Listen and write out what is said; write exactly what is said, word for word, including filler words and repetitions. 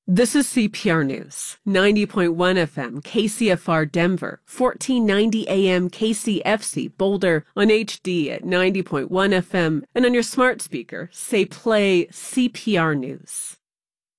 This is C P R News, ninety point one F M, K C F R Denver, fourteen ninety A M K C F C Boulder, on H D at ninety point one F M, and on your smart speaker, say play C P R News.